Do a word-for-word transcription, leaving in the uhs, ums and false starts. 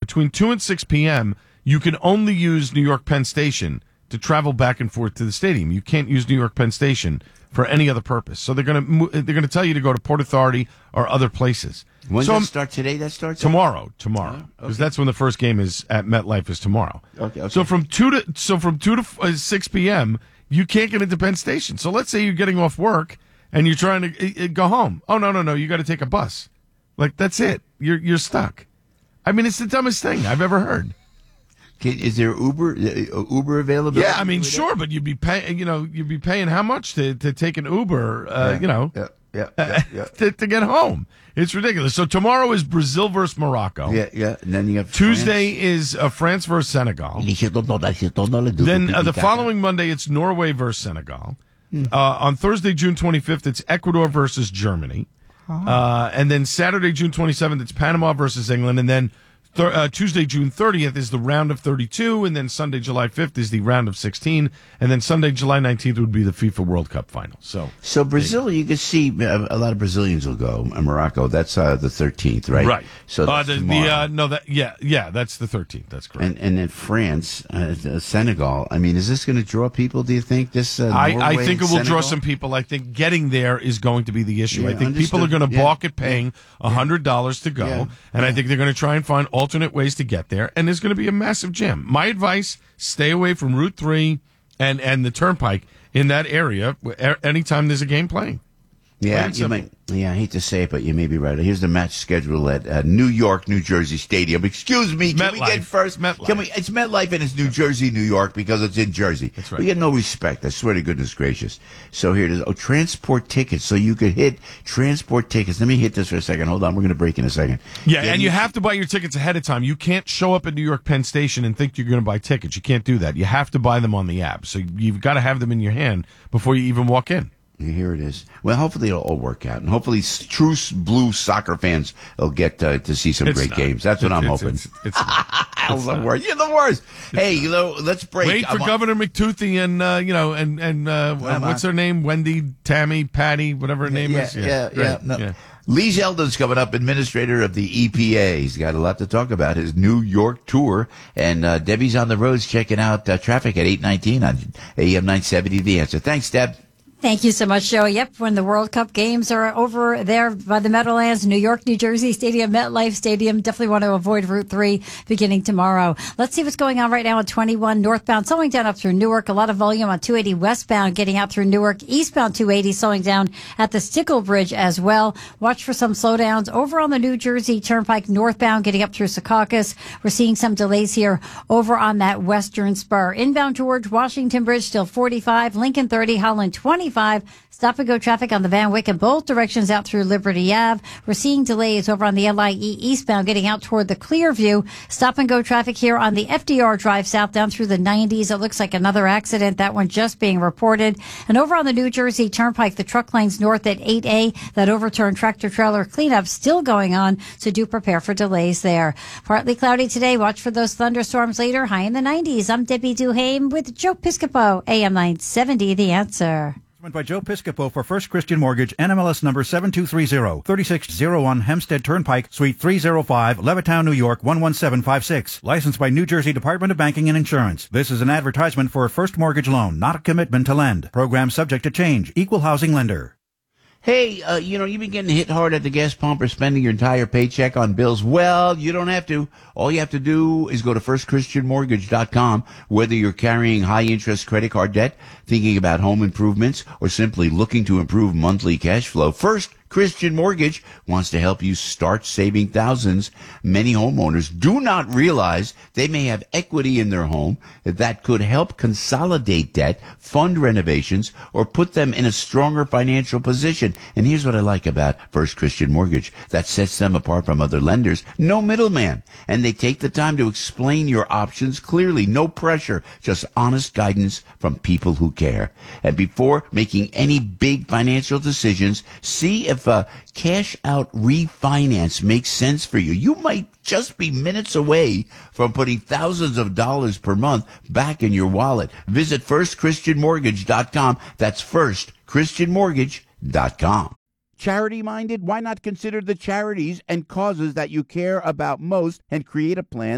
between two and six p.m., you can only use New York Penn Station to travel back and forth to the stadium. You can't use New York Penn Station for any other purpose. So they're going to they're going to tell you to go to Port Authority or other places. When so does that start today? That starts tomorrow. Tomorrow, because oh, okay. that's when the first game is at MetLife is tomorrow. Okay, okay. So from two to so from two to uh, six p.m. you can't get into Penn Station. So let's say you're getting off work and you're trying to uh, go home. Oh no no no! You got to take a bus. Like that's it. You're you're stuck. I mean, it's the dumbest thing I've ever heard. Can, is there Uber uh, Uber available? Yeah, I mean, sure, but you'd be paying. You know, you'd be paying how much to, to take an Uber? Uh, yeah, you know, yeah, yeah, yeah, yeah. to, to get home. It's ridiculous. So tomorrow is Brazil versus Morocco. Yeah, yeah. And then you have Tuesday France. is uh, France versus Senegal. Then uh, the following Monday, it's Norway versus Senegal. Hmm. Uh, on Thursday, June twenty-fifth, it's Ecuador versus Germany. Oh. Uh, and then Saturday, June twenty-seventh, it's Panama versus England. And then Th- uh, Tuesday, June thirtieth is the round of thirty-two, and then Sunday, July fifth is the round of sixteen, and then Sunday, July nineteenth would be the FIFA World Cup final. So, so Brazil, you can see uh, a lot of Brazilians will go. Uh, Morocco, that's uh, the thirteenth, right? Right. So uh, that's the, tomorrow. the uh, no, that yeah, yeah, that's the thirteenth. That's correct. And and then France, uh, Senegal. I mean, is this going to draw people? Do you think this? Uh, I, Norway, I think it will Senegal? draw some people. I think getting there is going to be the issue. Yeah, I think understood. people are going to yeah. balk at paying a hundred dollars to go, Yeah. and yeah. I think they're going to try and find alternate ways to get there. And there's going to be a massive jam. My advice: stay away from Route Three and and the Turnpike in that area anytime there's a game playing. Yeah, Plain you might, yeah, I hate to say it, but you may be right. Here's the match schedule at uh, New York, New Jersey Stadium. Excuse me, can we MetLife. get first? MetLife. Can we? It's MetLife and it's New Jersey, New York because it's in Jersey. That's right. We get no respect. I swear to goodness gracious. So here it is. Oh, transport tickets. So you could hit transport tickets. Let me hit this for a second. Hold on. We're going to break in a second. Yeah, Get and you each- have to buy your tickets ahead of time. You can't show up at New York Penn Station and think you're going to buy tickets. You can't do that. You have to buy them on the app. So you've got to have them in your hand before you even walk in. Here it is. Well, hopefully it'll all work out, and hopefully s- true s- blue soccer fans will get uh, to see some It's great not. keys. That's what It's- I'm it's- hoping. It's, it's not. You're the worst. You're the worst. Hey, you know, let's break. Wait for I'm on- Governor McToothy and uh, you know and and uh, Come what's on. her name? Wendy, Tammy, Patty, whatever her name yeah, is. Yeah, great. yeah. No. Lee Zeldin's coming up, administrator of the E P A. He's got a lot to talk about, his New York tour. And uh, Debbie's on the roads checking out uh, traffic at eight nineteen on A M nine seventy. The Answer. Thanks, Deb. Thank you so much, Joe. Yep, when the World Cup games are over there by the Meadowlands, New York, New Jersey Stadium, MetLife Stadium, definitely want to avoid Route three beginning tomorrow. Let's see what's going on right now on twenty-one northbound, slowing down up through Newark. A lot of volume on two eighty westbound, getting out through Newark. Eastbound two eighty, slowing down at the Stickle Bridge as well. Watch for some slowdowns over on the New Jersey Turnpike northbound, getting up through Secaucus. We're seeing some delays here over on that western spur. Inbound towards Washington Bridge, still forty-five, Lincoln thirty, Holland twenty-five. Stop and go traffic on the Van Wyck in both directions out through Liberty Ave. We're seeing delays over on the L I E eastbound getting out toward the Clearview. Stop and go traffic here on the F D R drive south down through the nineties. It looks like another accident. That one just being reported. And over on the New Jersey Turnpike, the truck lanes north at eight A, that overturned tractor trailer cleanup still going on. So do prepare for delays there. Partly cloudy today. Watch for those thunderstorms later. High in the nineties. I'm Debbie Duhame with Joe Piscopo, A M nine seventy, The Answer. By Joe Piscopo for First Christian Mortgage, N M L S number seven two three zero, thirty-six oh one Hempstead Turnpike, Suite three oh five, Levittown, New York, one one seven five six. Licensed by New Jersey Department of Banking and Insurance. This is an advertisement for a first mortgage loan, not a commitment to lend. Program subject to change. Equal housing lender. Hey, uh, you know, you've been getting hit hard at the gas pump or spending your entire paycheck on bills. Well, you don't have to. All you have to do is go to first christian mortgage dot com. Whether you're carrying high-interest credit card debt, thinking about home improvements, or simply looking to improve monthly cash flow, First Christian Mortgage wants to help you start saving thousands. Many homeowners do not realize they may have equity in their home that could help consolidate debt, fund renovations, or put them in a stronger financial position. And here's what I like about First Christian Mortgage that sets them apart from other lenders. No middleman. And they take the time to explain your options clearly. No pressure, just honest guidance from people who care. And before making any big financial decisions, see if a cash out refinance makes sense for you. You might just be minutes away from putting thousands of dollars per month back in your wallet. Visit first christian mortgage dot com. That's first christian mortgage dot com. Charity-minded? Why not consider the charities and causes that you care about most and create a plan